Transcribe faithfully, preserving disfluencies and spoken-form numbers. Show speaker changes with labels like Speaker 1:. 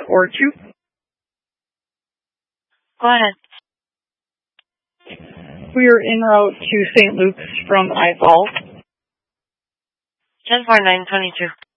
Speaker 1: or two.
Speaker 2: Go ahead.
Speaker 1: We are en route to Saint Luke's from I Falls.
Speaker 2: ten four nine twenty-two.